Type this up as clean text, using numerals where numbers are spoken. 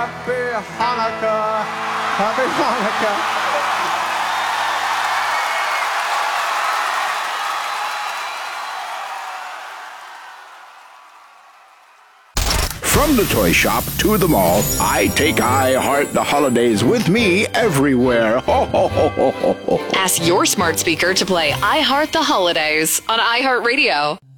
Happy Hanukkah. Happy Hanukkah. From the toy shop to the mall, I take I Heart the Holidays with me everywhere. Ho, ho, ho, ho, ho, ho. Ask your smart speaker to play I Heart the Holidays on iHeartRadio.